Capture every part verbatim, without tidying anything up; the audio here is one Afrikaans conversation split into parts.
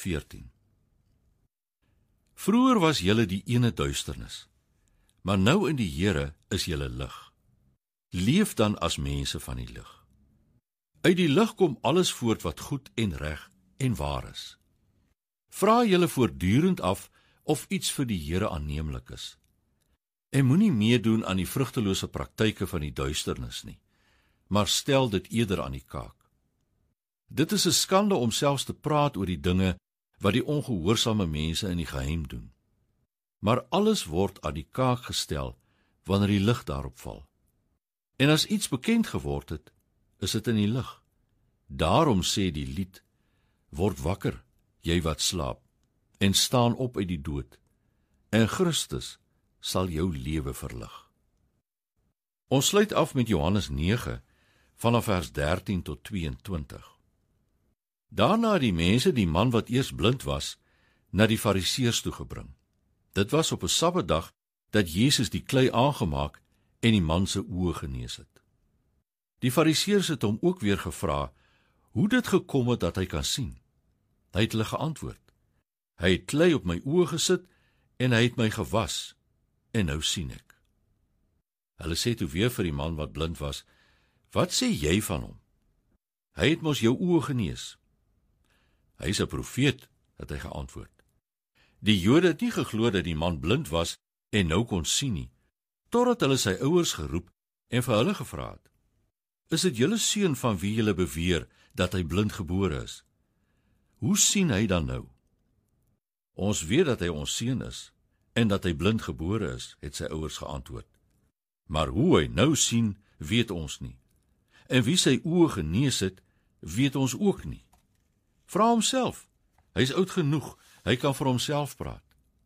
veertien. Vroeger was julle die ene duisternis, maar nou in die Here is julle lig. Leef dan as mense van die lig. Uit die lig kom alles voort wat goed en reg en waar is. Vra julle voortdurend af of iets vir die Here aanneemlik is. En moenie meedoen aan die vrugtelose praktyke van die duisternis nie, maar stel dit eerder aan die kaak. Dit is 'n skande om selfs te praat oor die dinge wat die ongehoorsame mense in die geheim doen. Maar alles word aan die kaak gestel wanneer die lig daarop val. En as iets bekend geword het, is dit in die lig. Daarom sê die lied, word wakker, jy wat slaap, en staan op uit die dood, en Christus sal jou lewe verlig. Ons sluit af met Johannes nege, vanaf vers dertien tot tweeëntwintig. Daarna het die mense die man wat eers blind was, na die fariseërs toegebring. Dit was op 'n Sabbatdag dat Jesus die klei aangemaak en die man se oë genees het. Die fariseërs het hom ook weer gevra hoe dit gekom het dat hy kan sien. Hy het hulle geantwoord: Hy het klei op my oë gesit en hy het my gewas en nou sien ek. Hulle sê toe weer vir die man wat blind was: Wat sê jy van hom? Hy het mos jou oë genees. Hy is 'n profeet, het hy geantwoord. Die Jode het nie geglo dat die man blind was en nou kon sien nie, totdat hulle sy ouers geroep en vir hulle gevra het: Is dit julle seun van wie julle beweer dat hy blind gebore is? Hoe sien hy dan nou? Ons weet dat hy ons seun is en dat hy blind gebore is, het sy ouers geantwoord. Maar hoe hy nou sien, weet ons nie. En wie sy oë genees het, weet ons ook nie. Vra homself, hy is oud genoeg, hy kan vir homself praat.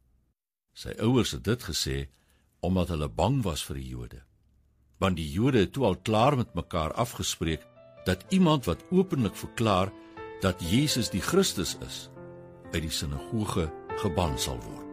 Sy ouers het dit gesê, omdat hulle bang was vir die Jode. Want die Jode het toe al klaar met mekaar afgespreek, dat iemand wat openlik verklaar, dat Jesus die Christus is, uit die sinagoge geban sal word.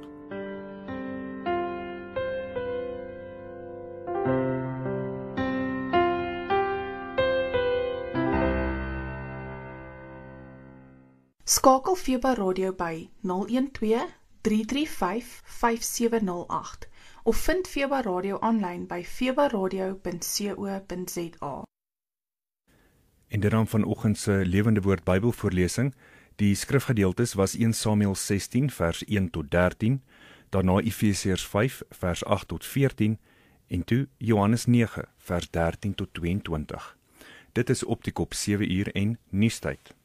Skakel Feba Radio by nul een twee, drie drie vyf, vyf sewe nul agt of vind Feba Radio aanlyn by febaradio punt co punt za. En dit dan vanoggend se Lewende Woord Bybelvoorlesing. Die skrifgedeeltes was een Samuel sestien vers een tot dertien, daarna Efesiërs vyf vers agt tot veertien en toe Johannes nege vers dertien tot tweeëntwintig. Dit is op die kop sewe uur en nuustyd.